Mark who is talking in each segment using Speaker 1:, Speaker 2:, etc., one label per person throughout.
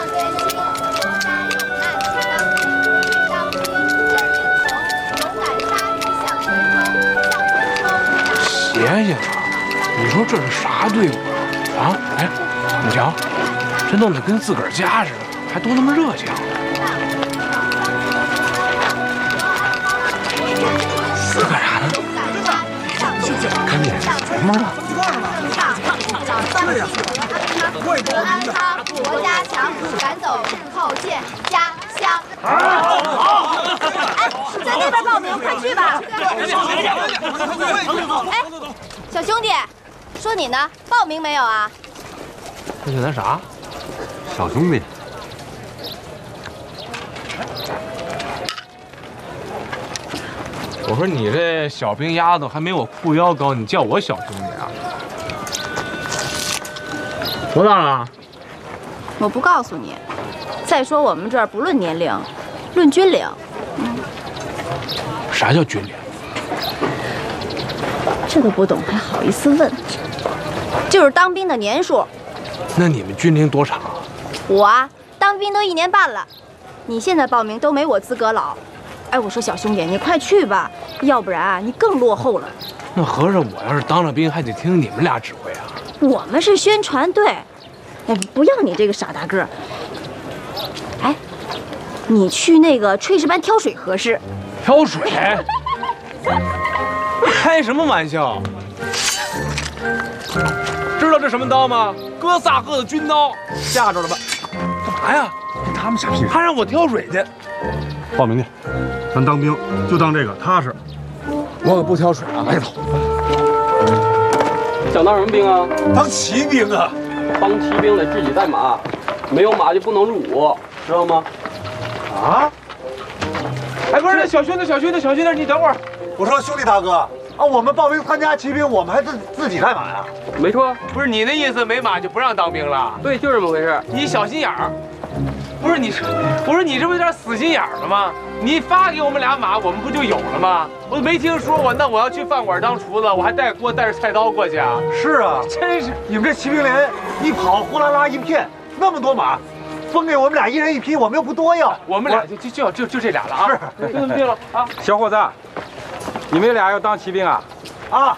Speaker 1: 邪性啊！你说这是啥队伍啊？哎，你瞧，这弄得跟自个儿家似的，还都那么热情。干啥呢？赶紧什么了？
Speaker 2: 安康，国家强，赶走日寇见家乡。
Speaker 3: 好。哎，在那边报名，快去吧。
Speaker 2: 哎，小兄弟，说你呢，报名没有啊？
Speaker 1: 那叫咱啥？
Speaker 4: 小兄弟。
Speaker 1: 我说你这小兵丫头还没我裤腰高，你叫我小兄弟啊？多大了？
Speaker 3: 我不告诉你。再说我们这儿不论年龄，论军龄。
Speaker 1: 啥叫军龄？
Speaker 3: 这都不懂还好意思问？就是当兵的年数。
Speaker 1: 那你们军龄多长啊？
Speaker 3: 我啊，当兵都1年半了。你现在报名都没我资格老。哎，我说小兄弟，你快去吧，要不然啊，你更落后了。
Speaker 1: 那合着我要是当了兵，还得听你们俩指挥啊？
Speaker 3: 我们是宣传队。哎，不要你这个傻大个。哎，你去那个炊事班挑水合适。
Speaker 1: 挑水？开什么玩笑？知道这什么刀吗？哥萨克的军刀，吓着了吧？干嘛呀？
Speaker 4: 他们瞎批评，
Speaker 1: 还让我挑水去。
Speaker 4: 报名去，咱当兵就当这个踏实。
Speaker 1: 我可不挑水啊！来走。
Speaker 5: 想当什么兵啊？
Speaker 4: 当骑兵啊！
Speaker 5: 当骑兵得自己带马，没有马就不能入伍，知道吗？
Speaker 4: 啊？
Speaker 1: 哎，不是，小兄弟，你等会儿。
Speaker 4: 我说兄弟大哥啊，我们报名参加骑兵，我们还自己带马呀？
Speaker 5: 没错。
Speaker 1: 不是你的意思，没马就不让当兵了？
Speaker 5: 对，就这么回事。
Speaker 1: 你小心眼儿。不是你，我说你这不有点死心眼儿了吗？你发给我们俩马，我们不就有了吗？我没听说过，那我要去饭馆当厨子，我还带锅带着菜刀过去啊？
Speaker 4: 是啊，
Speaker 1: 真是
Speaker 4: 你们这骑兵连一跑呼啦啦一片，那么多马，分给我们俩1人1匹，我们又不多要。
Speaker 1: 我们俩就这俩了啊！是，就这么定了啊！
Speaker 6: 小伙子，你们俩要当骑兵啊？
Speaker 4: 啊！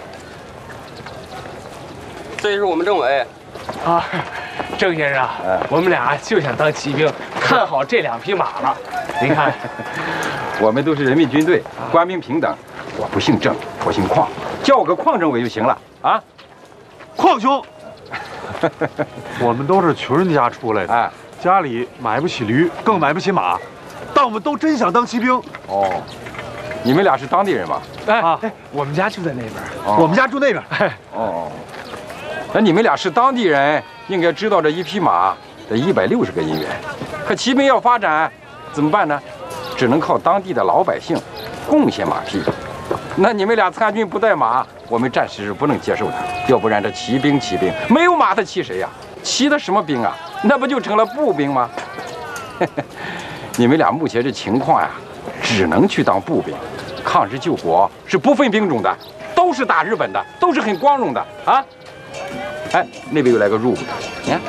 Speaker 5: 这是我们政委。
Speaker 1: 啊，郑先生，我们俩就想当骑兵，看好这2匹马了。您看，
Speaker 6: 我们都是人民军队，官兵平等。我不姓郑，我姓邝，叫我个邝政委就行了啊。
Speaker 4: 邝兄，我们都是穷人家出来的，
Speaker 6: 哎，
Speaker 4: 家里买不起驴，更买不起马，但我们都真想当骑兵。
Speaker 6: 哦，你们俩是当地人吗？
Speaker 1: 哎，我们家就在那边，
Speaker 4: 我们家住那边。
Speaker 6: 哦。那你们俩是当地人，应该知道这1匹马得160个银元。可骑兵要发展，怎么办呢？只能靠当地的老百姓贡献马匹。那你们俩参军不带马，我们暂时是不能接受的。要不然这骑兵没有马，他骑谁呀？骑的什么兵啊？那不就成了步兵吗？你们俩目前这情况呀，只能去当步兵。抗日救国是不分兵种的，都是打日本的，都是很光荣的啊！哎，那边又来个入伍的，你看。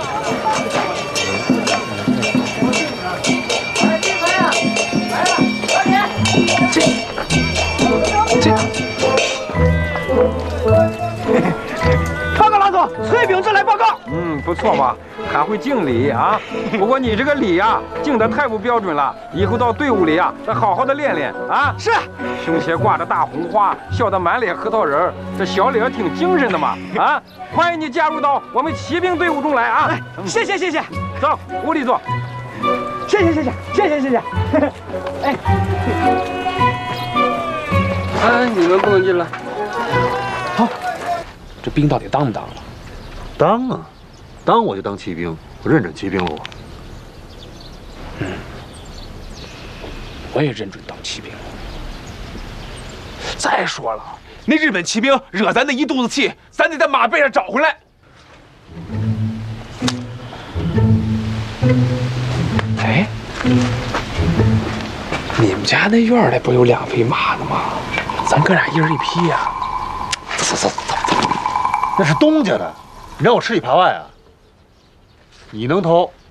Speaker 4: 报告老总，崔秉志来报告。
Speaker 6: 不错吧？还会敬礼啊！不过你这个礼呀，敬得太不标准了。以后到队伍里啊，得好好的练练啊。
Speaker 4: 是。
Speaker 6: 胸前挂着大红花，笑得满脸核桃仁儿，这小脸挺精神的嘛啊！欢迎你加入到我们骑兵队伍中来啊！
Speaker 4: 谢谢。
Speaker 6: 走，屋里坐。
Speaker 4: 谢谢。哎，
Speaker 5: 你们不能进来。
Speaker 1: 好，这兵到底当不当了？
Speaker 4: 当啊，当我就当骑兵，我认准骑兵了我。
Speaker 1: 我也认准当骑兵了。再说了，那日本骑兵惹咱那一肚子气，咱得在马背上找回来。哎，你们家那院里不有2匹马呢吗？咱哥俩1人1匹呀。走。
Speaker 4: 那是东家的，你让我吃里扒外啊？你能偷，